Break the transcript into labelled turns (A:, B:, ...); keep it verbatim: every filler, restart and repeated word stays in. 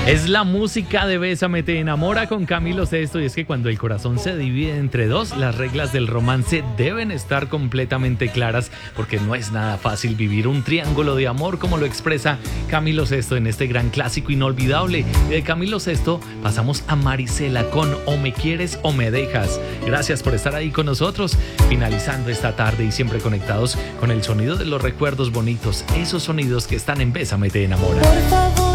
A: Es la música de Bésame te enamora con Camilo Sesto, y es que cuando el corazón se divide entre dos, las reglas del romance deben estar completamente claras, porque no es nada fácil vivir un triángulo de amor como lo expresa Camilo Sesto en este gran clásico inolvidable. De Camilo Sesto pasamos a Marisela con O me quieres o me dejas. Gracias por estar ahí con nosotros, finalizando esta tarde y siempre conectados con el sonido de los recuerdos bonitos, esos sonidos que están en Bésame te enamora.